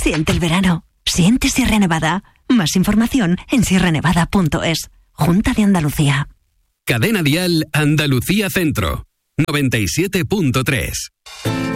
Siente el verano. Siente Sierra Nevada. Más información en sierranevada.es. Junta de Andalucía. Cadena Dial Andalucía Centro 97.3.